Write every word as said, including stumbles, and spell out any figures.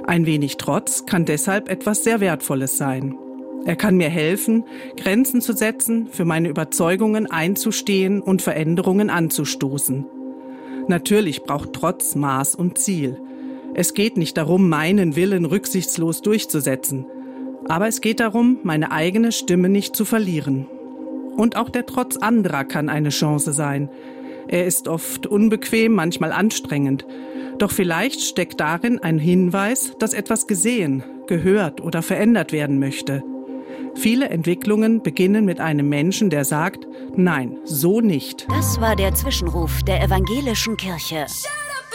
Ein wenig Trotz kann deshalb etwas sehr Wertvolles sein. Er kann mir helfen, Grenzen zu setzen, für meine Überzeugungen einzustehen und Veränderungen anzustoßen. Natürlich braucht Trotz Maß und Ziel. Es geht nicht darum, meinen Willen rücksichtslos durchzusetzen. Aber es geht darum, meine eigene Stimme nicht zu verlieren. Und auch der Trotz anderer kann eine Chance sein. Er ist oft unbequem, manchmal anstrengend. Doch vielleicht steckt darin ein Hinweis, dass etwas gesehen, gehört oder verändert werden möchte. Viele Entwicklungen beginnen mit einem Menschen, der sagt, nein, so nicht. Das war der Zwischenruf der evangelischen Kirche.